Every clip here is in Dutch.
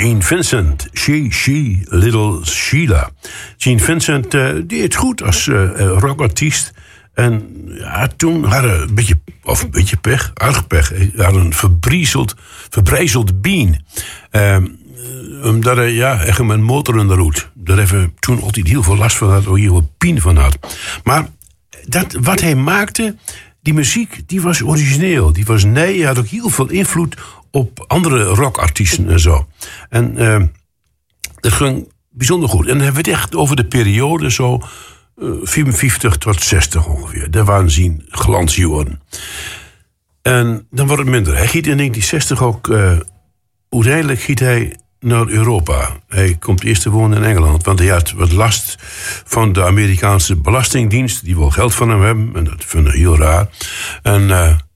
Gene Vincent, She, Little Sheila. Gene Vincent deed goed als rockartiest. En ja, toen hadden een beetje pech, aardig pech. Hij had een verbrijzeld been. Omdat hij echt een motor in de roet. Daar hebben we toen altijd heel veel last van had, of heel veel pijn van had. Maar wat hij maakte, die muziek, die was origineel. Die was hij had ook heel veel invloed op andere rockartiesten en zo. En dat ging bijzonder goed. En dan hebben we het echt over de periode zo 54 tot 60 ongeveer. Dat waren zijn glansjaren. En dan wordt het minder. Hij giet in 1960 ook uiteindelijk giet hij naar Europa. Hij komt eerst te wonen in Engeland, want hij had wat last van de Amerikaanse belastingdienst. Die wil geld van hem hebben, en dat vind ik heel raar. En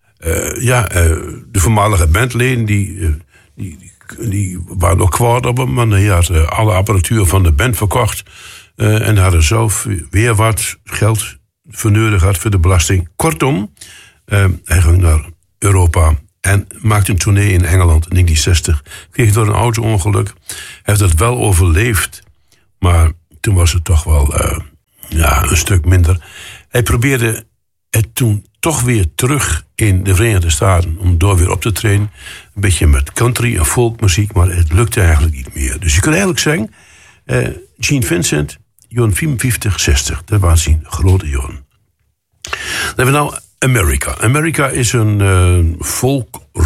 de voormalige bandleden, die waren nog kwaad op hem, want hij had alle apparatuur van de band verkocht. En hadden zelf weer wat geld voor nodig gehad voor de belasting. Kortom, hij ging naar Europa en maakte een tournee in Engeland in 1960. Kreeg door een auto-ongeluk. Hij heeft dat wel overleefd, maar toen was het toch wel een stuk minder. Hij probeerde het toen toch weer terug in de Verenigde Staten om door weer op te treden. Een beetje met country en folkmuziek, maar het lukte eigenlijk niet meer. Dus je kunt eigenlijk zeggen, Gene Vincent, jaren 55, 60. Dat waren zijn grote jaren. Dan hebben we nou America. America is een folk